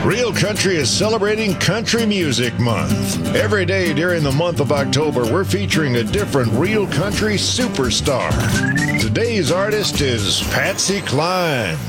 Real Country is celebrating Country Music Month. Every day during the month of October, we're featuring a different Real Country superstar. Today's artist is Patsy Cline.